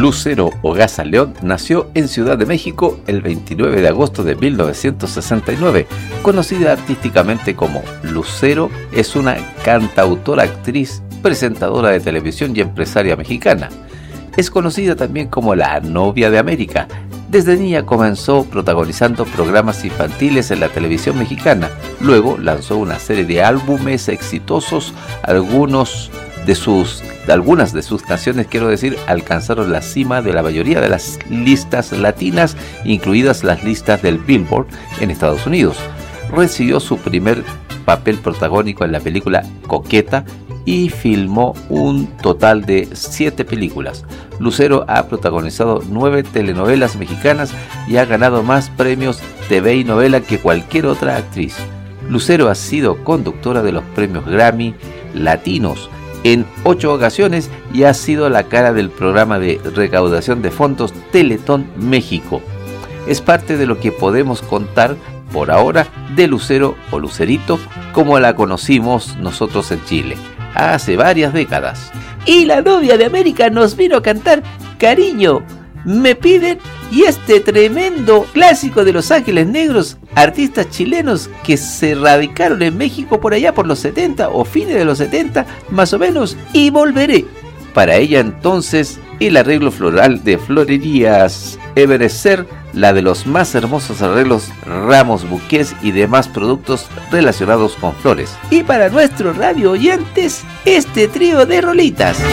Lucero Hogaza León nació en Ciudad de México el 29 de agosto de 1969. Conocida artísticamente como Lucero, es una cantautora, actriz, presentadora de televisión y empresaria mexicana. Es conocida también como la novia de América. Desde niña comenzó protagonizando programas infantiles en la televisión mexicana. Luego lanzó una serie de álbumes exitosos. Algunas de sus canciones, alcanzaron la cima de la mayoría de las listas latinas, incluidas las listas del Billboard en Estados Unidos. Recibió su primer papel protagónico en la película Coqueta y filmó un total de 7 películas. Lucero ha protagonizado 9 telenovelas mexicanas y ha ganado más premios TV y novela que cualquier otra actriz. Lucero ha sido conductora de los premios Grammy Latinos en 8 ocasiones y ha sido la cara del programa de recaudación de fondos Teletón México. Es parte de lo que podemos contar por ahora de Lucero o Lucerito, como la conocimos nosotros en Chile, hace varias décadas. Y la novia de América nos vino a cantar Cariño, me piden, y este tremendo clásico de Los Ángeles Negros, artistas chilenos que se radicaron en México por allá por los 70 o fines de los 70 más o menos, y Volveré. Para ella entonces el arreglo floral de Florerías Everecer, la de los más hermosos arreglos, ramos, buqués y demás productos relacionados con flores. Y para nuestros radio oyentes, este trío de rolitas.